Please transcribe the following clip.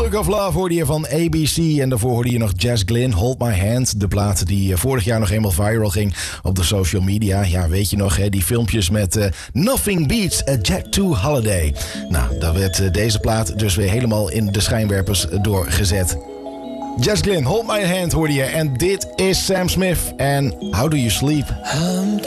Book of Love hoorde je van ABC. En daarvoor hoorde je nog Jess Glynn, Hold My Hand. De plaat die vorig jaar nog eenmaal viral ging op de social media. Ja, weet je nog, hè, die filmpjes met Nothing Beats a Jet to Holiday. Nou, daar werd deze plaat dus weer helemaal in de schijnwerpers doorgezet. Jess Glynn, Hold My Hand hoorde je. En dit is Sam Smith en How Do You Sleep?